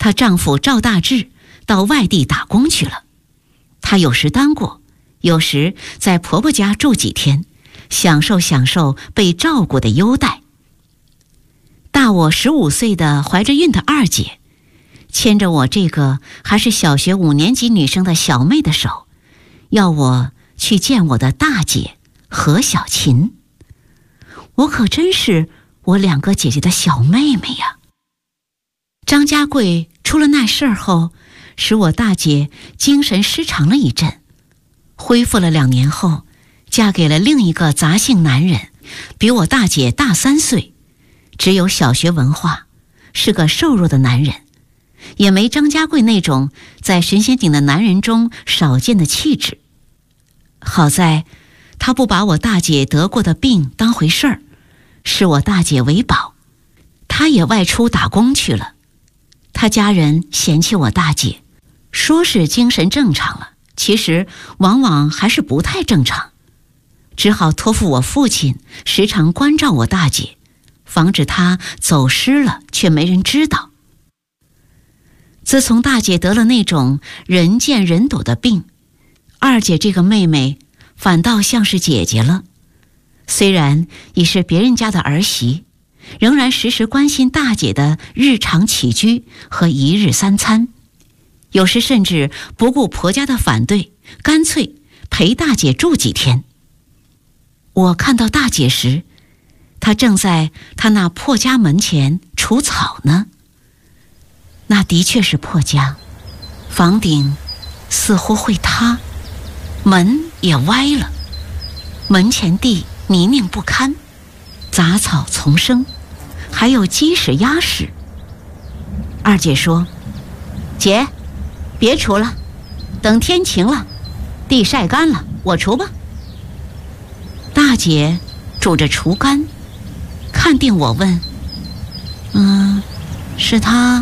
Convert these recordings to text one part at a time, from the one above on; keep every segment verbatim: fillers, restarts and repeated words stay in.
她丈夫赵大志到外地打工去了，她有时单过，有时在婆婆家住几天，享受享受被照顾的优待。大我十五岁的怀着孕的二姐，牵着我这个还是小学五年级女生的小妹的手，要我去见我的大姐何小琴。我可真是我两个姐姐的小妹妹呀。张家贵出了那事儿后，使我大姐精神失常了一阵，恢复了两年后，嫁给了另一个杂姓男人，比我大姐大三岁，只有小学文化，是个瘦弱的男人，也没张家贵那种在神仙顶的男人中少见的气质。好在他不把我大姐得过的病当回事儿，视我大姐为宝，他也外出打工去了。他家人嫌弃我大姐，说是精神正常了，其实往往还是不太正常，只好托付我父亲时常关照我大姐，防止她走失了却没人知道。自从大姐得了那种人见人躲的病，二姐这个妹妹反倒像是姐姐了，虽然已是别人家的儿媳，仍然时时关心大姐的日常起居和一日三餐，有时甚至不顾婆家的反对，干脆陪大姐住几天。我看到大姐时，她正在她那破家门前除草呢。那的确是破家，房顶似乎会塌，门也歪了，门前地泥泞不堪，杂草丛生，还有鸡屎鸭屎。二姐说：“姐，别除了，等天晴了，地晒干了，我除吧。”大姐拄着锄竿，看定我问：“嗯，是他？”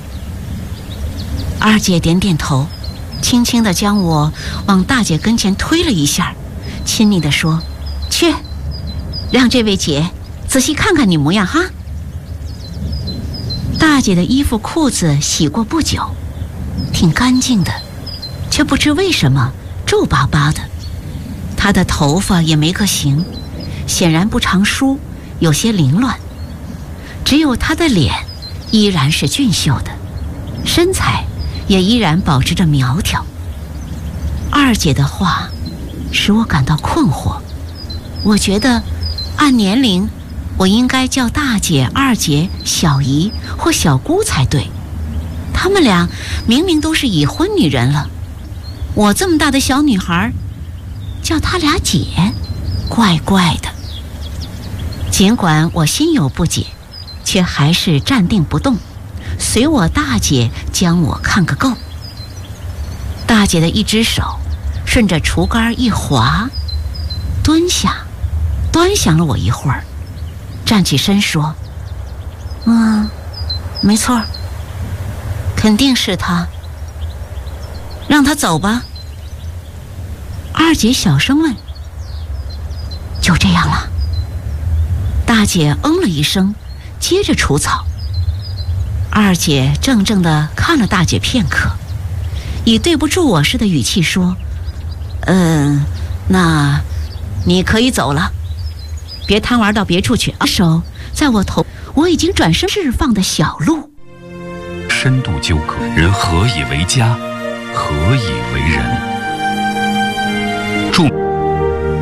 二姐点点头，轻轻地将我往大姐跟前推了一下，亲昵地说：“去，让这位姐仔细看看你模样哈。”大姐的衣服裤子洗过不久，挺干净的，却不知为什么皱巴巴的。她的头发也没个形，显然不常梳，有些凌乱。只有她的脸依然是俊秀的，身材也依然保持着苗条。二姐的话使我感到困惑，我觉得按年龄我应该叫大姐、二姐、小姨或小姑才对，她们俩明明都是已婚女人了，我这么大的小女孩叫她俩姐，怪怪的。尽管我心有不解，却还是站定不动，随我大姐将我看个够。大姐的一只手顺着锄竿一划，蹲下端详了我一会儿，站起身说：“嗯，没错，肯定是他，让他走吧。”二姐小声问：“就这样了？”大姐嗯了一声，接着除草。二姐怔怔地看了大姐片刻，以对不住我似的语气说：“嗯，那你可以走了，别贪玩到别处去。”手在我头，我已经转身释放的小路。 深度纠葛，人何以为家？何